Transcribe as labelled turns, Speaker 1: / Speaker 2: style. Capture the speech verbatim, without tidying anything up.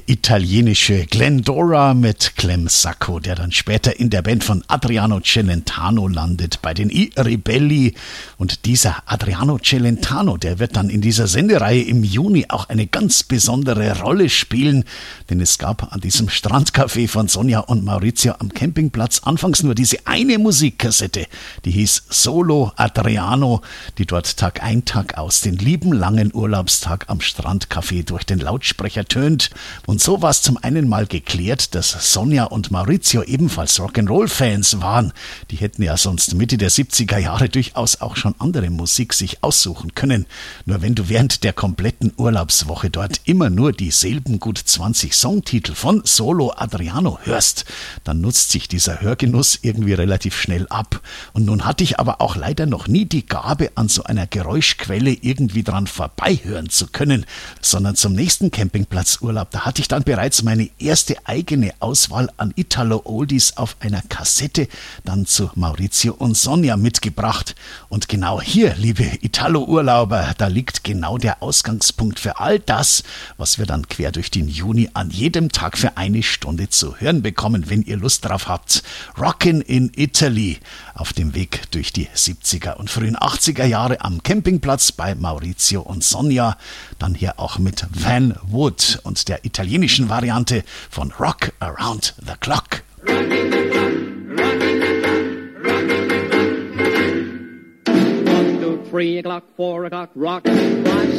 Speaker 1: italienische Glendora mit Clem Sacco, der dann später in der Band von Adriano Celentano landet, bei den I Ribelli. Und dieser Adriano Celentano, der wird dann in dieser Sendereihe im Juni auch eine ganz besondere Rolle spielen, denn es gab an diesem Strandcafé von Sonja und Maurizio am Campingplatz anfangs nur diese eine Musikkassette, die hieß Solo Adriano, die dort Tag ein, Tag aus den lieben langen Urlaubstag am Strandcafé durch den Lautsprecher tönt. Und so war es zum einen mal geklärt, dass Sonja und Maurizio ebenfalls Rock'n'Roll-Fans waren. Die hätten ja sonst Mitte der siebziger Jahre durchaus auch schon andere Musik sich aussuchen können. Nur wenn du während der kompletten Urlaubswoche dort immer nur dieselben gut zwanzig Songtitel von Solo Adriano hörst, dann nutzt sich dieser Hörgenuss irgendwie relativ schnell ab. Und nun hatte ich aber auch leider noch nie die Gabe, an so einer Geräuschquelle irgendwie dran vorbeihören zu können, sondern zum nächsten Campingplatzurlaub, da hatte ich dann bereits meine erste eigene Auswahl an Italo-Oldies auf einer Kassette dann zu Maurizio und Sonja mitgebracht. Und genau hier, liebe Italo-Urlauber, da liegt genau der Ausgangspunkt für all das, was wir dann quer durch den Juni an jedem Tag für eine Stunde zu hören bekommen, wenn ihr Lust drauf habt. Rockin' in Italy auf dem Weg durch die siebziger und frühen achtziger Jahre am Campingplatz bei Maurizio und Sonja. Dann hier auch mit Van Wood und der italienischen Variante von Rock Around the Clock.
Speaker 2: One, two, three o'clock, four o'clock, rock, five,